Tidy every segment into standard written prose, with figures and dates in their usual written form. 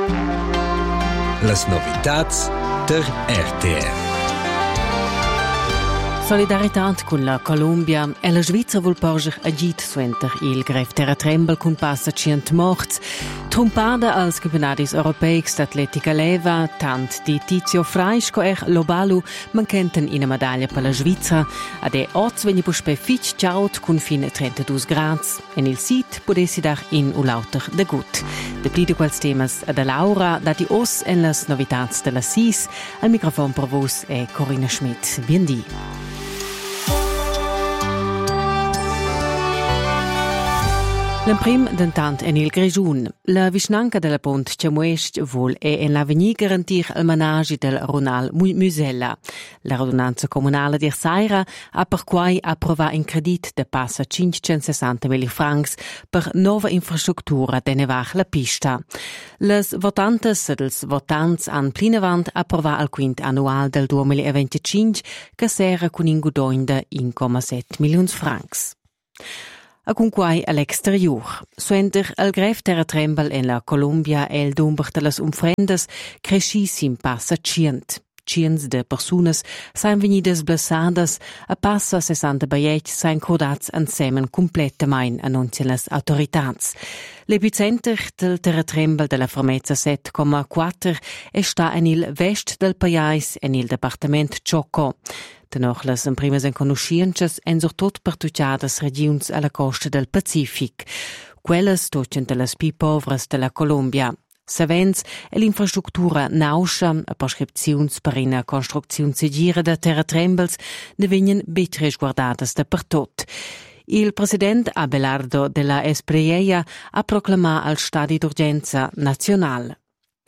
Las novitats der RTR. Solidaritat con la Colombia e la Svizra vuol porger agit suenter il grev terratrembel con passa 100 morts. Trumpada als campionatis europeics d'atletica leva, tant di Tizio Fraisch co Lobalu mancenten ina medaglia per la Svizra. Ade oz vegni puspe fitch ciaut con fin 32 grads. En il sit podessi dar in ulauter de gut. De pli de quels temas ad Laura, dati os en las novitats de la SIS. Al microfon per vos è Corinna Schmidt. Biendi. L'emprim dentant en il Grigiun. La vicinanca della Pont Ciamuest vuol e en l'avenir garantir il managi del Ronal Musella. La radunanza comunale di Ersaira ha per quai approva in credit de passa 560.000 francs per nova infrastruttura de nevach la pista. Les votantes ed els votants han plinavant approva al quint annual del 2025 che sera con in gudoin de 1,7 milions francs. A cunquai all'exterior. Suenter al grev terratrembel en la Colombia e il dumber de las umfrendas crescissim passa 100. Cients de personas sain venidas blessadas, a passa 60 baiet sain crodats ansemen completamain, annuncian las autoritats. L'epicenter del terratrembel de la fermezza 7,4 sta en il vest del paiais en il departament Chocó. Dennoch las emprimes en conosciences en surtot pertucciadas regions alla costa del Pacific. Quelles tocchen de las pi povras de la Colombia. Savens e l'infrastruttura nauscia a prescripziuns per una construcziun segira de terratrembels ne vegnan bet resguardadas da per tot. Il president Abelardo de la Espriella ha proclamà al stadi d'urgenza nazional.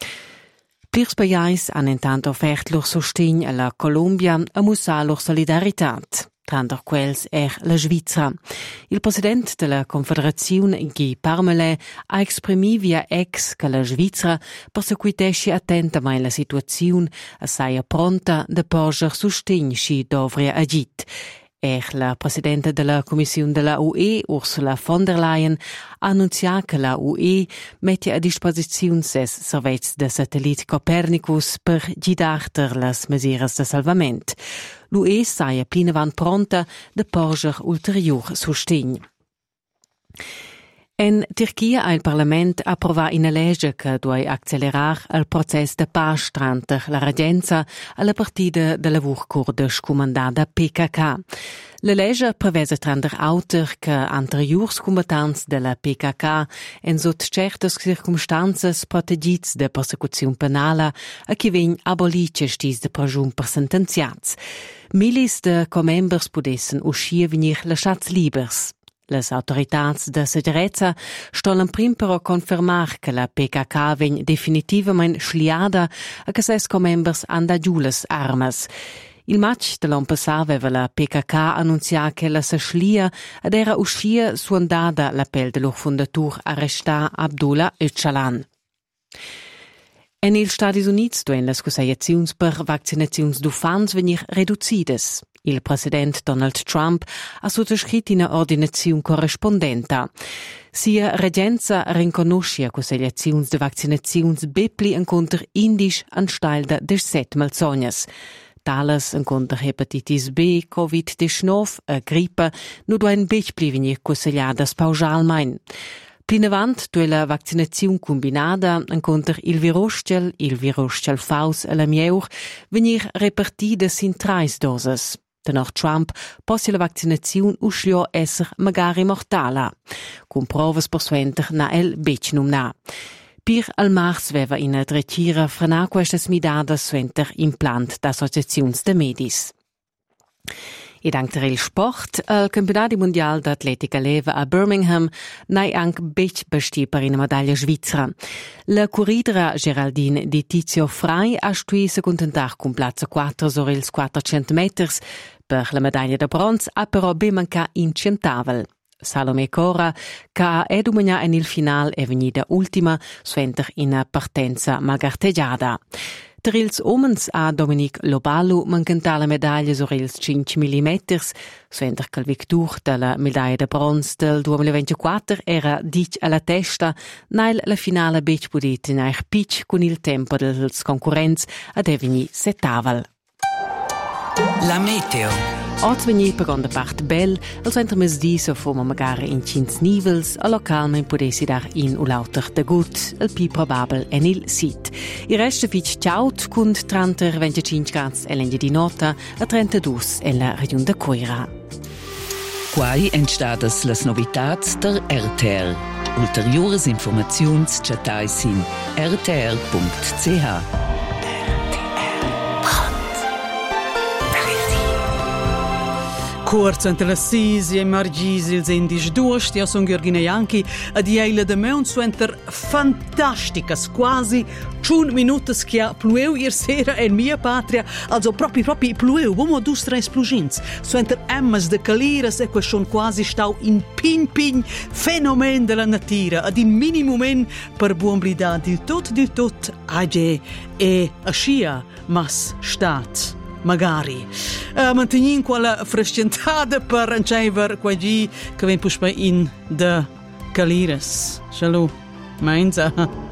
Plirs pajais han intanto offert lor sostegn alla Colombia a mussar lor solidaritat. Tranter quels la Svizra. Il president della Confederazione Guy Parmelin ha esprimì via ex che la Svizra perseguitesce attentamente la situazione e sia pronta de porger sostegn si dovria agit. La presidente della Commissione della UE, Ursula von der Leyen, ha annunciato che la UE mette a disposizione ses servizi de satellite Copernicus per guidare le misure di salvamento. L'UE sia plinavant pronta de porger ulterior sostegn. En Turchia ha il Parlament approvat una legge che deve accelerar il processo de pace tra la regenza e la partida de lavur curda scomandada PKK. La legge prevede tranter auter che anteriors combatants della PKK en sot certas circumstances protegits de persecuzione penala e che vegn abolice stis de pregiun per sentenziats. Milis de comembers podessen uscir venir lasciats libers. Les autoritats de sicurezza stollen prim però confermar che la PKK vegn definitivament schliada e che ses comembers han da giules armas. Il match de l'anno passat aveva la PKK annunciato che la sa schlia ed era uscita suondada l'appel de lor fondatur arrestar Abdullah Öcalan. En ils Stati Units duen las conseiaziuns per vaccinaziuns d'ufans venir reducidas. Il president Donald Trump ha sottoscritto una ordinazione corrispondente. Sia regenza riconosce conseiaziuns de vaccinaziuns bepli encontr indisch an stalda de 7 malsognas. Tales encontr hepatitis B, Covid-19 e grippe nu duen bepli venir consigliadas pauschalmein. Plinavant la vaccinazione combinata encontr il viruscel faus e la mieur venir repartidas in 3 doses. Dennoch Trump posse la vaccinazione uscio esser magari mortala. Con provas persuenter na el becnum na. Pir al mars veva in dretira frena questas midadas suenter implant d'associaziuns de medis. E dankter il sport, il campionato mondiale d'atletica leva a Birmingham n'hai anche bec besti per una medaglia svizzera. La corridera Geraldine di Tizio Frei ha stui se contentar con platza 4 sur ils 400 meters. Per la medaglia de bronze ha però ben manca in centavel. Salome Cora, che è domani in il final è venuta ultima, suenter in partenza malgarteggiata. Per ils omens a Dominic Loballo mancanta la medaglia sur ils 5 mm, suenter che il victor della medaglia de bronze del 2024 era dic alla testa, nail la finale bec pudet in air pitch con il tempo dels concorrents ad eveni settaval. La meteo. Oggi vegni per onda part bel, al centro mesdì so foma magari in 5 nivels, a localmen potessi dar in u lauter de gut, il pi probabel en il sit. Il resto fitch ciaut, cund 30-25 grads elende di nota, a 32 en la regione de Coira. Quai entstadas las novitats der RTR. Ulteriores informaziuns chatais in rtr.ch. Corso entre le 6 e margisi il 22, stia son Gheorghine Ianchi, a dieile de meun suenter fantasticas, quasi 1 minutos che plueu ier sera in mia patria, also proprio plueu, bomo 2-3 esplugins, suenter emmas de caliras e schon quasi stau in pin fenomen della natura, ad in minimum per buon blida di tot, age e a scia, mas stat. Magari. Mantenim quella frescentada per ancever quagi che ven puspa in de caliras. Shalom. Mainza.